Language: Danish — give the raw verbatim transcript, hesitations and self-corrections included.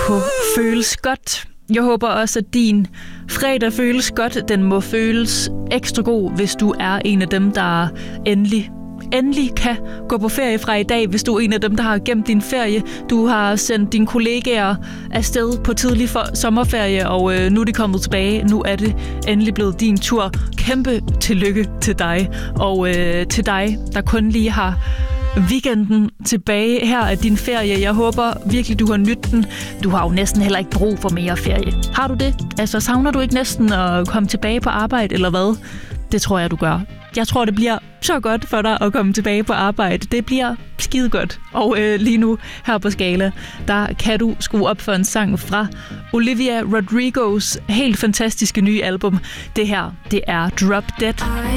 på Føles Godt. Jeg håber også, at din fredag føles godt. Den må føles ekstra god, hvis du er en af dem, der endelig endelig kan gå på ferie fra i dag, hvis du er en af dem, der har gemt din ferie. Du har sendt dine kollegaer afsted på tidlig for- sommerferie, og øh, nu er de kommet tilbage. Nu er det endelig blevet din tur. Kæmpe tillykke til dig, og øh, til dig, der kun lige har weekenden tilbage her af din ferie. Jeg håber virkelig, du har nydt den. Du har jo næsten heller ikke brug for mere ferie. Har du det? Altså, savner du ikke næsten at komme tilbage på arbejde, eller hvad? Det tror jeg, du gør. Jeg tror, det bliver så godt for dig at komme tilbage på arbejde. Det bliver skide godt. Og øh, lige nu her på Skala, der kan du skrue op for en sang fra Olivia Rodrigos helt fantastiske nye album. Det her, det er Drop Dead.